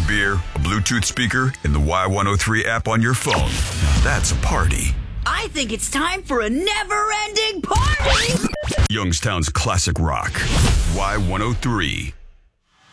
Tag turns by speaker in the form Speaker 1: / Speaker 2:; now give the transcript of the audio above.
Speaker 1: beer, a Bluetooth speaker, and the Y103 app on your phone. That's a party.
Speaker 2: I think it's time for a never-ending party!
Speaker 1: Youngstown's classic rock. Y103.